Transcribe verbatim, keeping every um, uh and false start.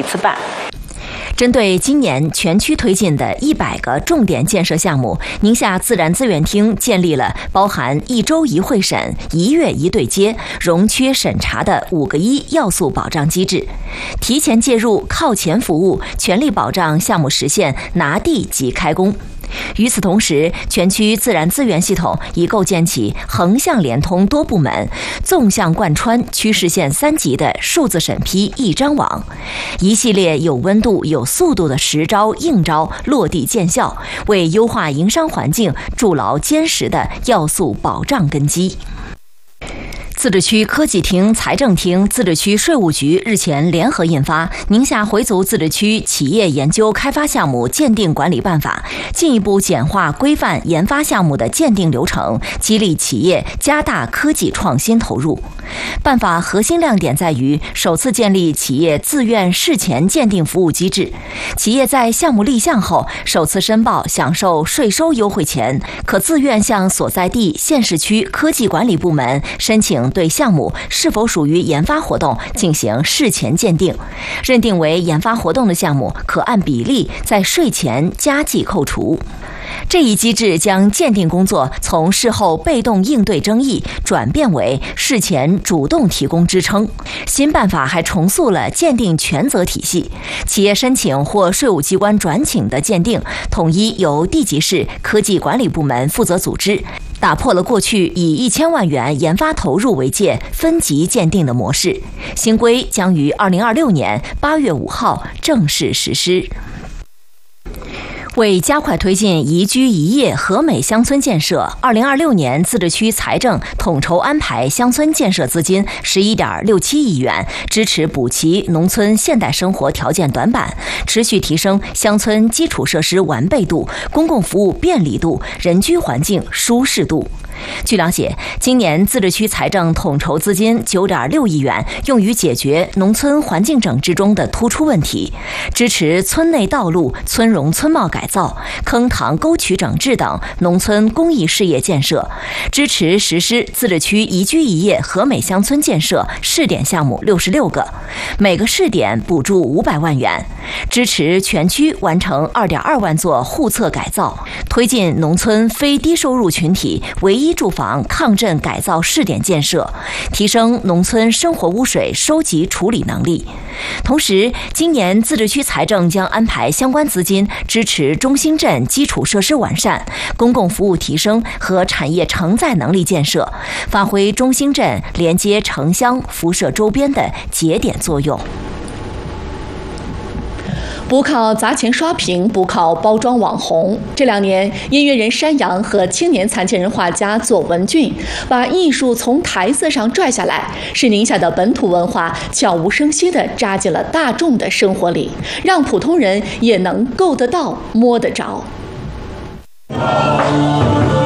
次办。 针对今年全区推进的一百个重点建设项目，宁夏自然资源厅建立了包含一周一会审、一月一对接、容缺审查的五个一要素保障机制，提前介入、靠前服务，全力保障项目实现拿地即开工。与此同时，全区自然资源系统已构建起横向联通多部门、纵向贯穿区市县三级的数字审批一张网，一系列有温度、有速度的实招硬招落地见效，为优化营商环境筑牢坚实的要素保障根基。自治区科技厅、财政厅、自治区税务局日前联合印发《宁夏回族自治区企业研究开发项目鉴定管理办法》，进一步简化规范研发项目的鉴定流程，激励企业加大科技创新投入。办法核心亮点在于首次建立企业自愿事前鉴定服务机制，企业在项目立项后首次申报享受税收优惠前，可自愿向所在地县市区科技管理部门申请对项目是否属于研发活动进行事前鉴定，认定为研发活动的项目，可按比例在税前加计扣除。这一机制将鉴定工作从事后被动应对争议转变为事前主动提供支撑。新办法还重塑了鉴定权责体系，企业申请或税务机关转请的鉴定，统一由地级市科技管理部门负责组织，打破了过去以一千万元研发投入为界分级鉴定的模式。新规将于二零二六年八月五号正式实施。为加快推进宜居宜业和美乡村建设，二零二六年自治区财政统筹安排乡村建设资金十一点六七亿元，支持补齐农村现代生活条件短板，持续提升乡村基础设施完备度、公共服务便利度、人居环境舒适度。据了解，今年自治区财政统筹资金九点六亿元，用于解决农村环境整治中的突出问题，支持村内道路、村容村貌改造、坑塘沟渠整治等农村公益事业建设，支持实施自治区宜居宜业和美乡村建设试点项目六十六个，每个试点补助五百万元，支持全区完成二点二万座户册改造，推进农村非低收入群体唯一住房抗震改造试点建设，提升农村生活污水收集处理能力。同时，今年自治区财政将安排相关资金支持中心镇基础设施完善、公共服务提升和产业承载能力建设，发挥中心镇连接城乡辐射周边的节点作用。 不靠砸钱刷屏，不靠包装网红。这两年，音乐人山羊和青年残疾人画家左文俊把艺术从台子上拽下来，使宁夏的本土文化悄无声息地扎进了大众的生活里，让普通人也能够得到、摸得着。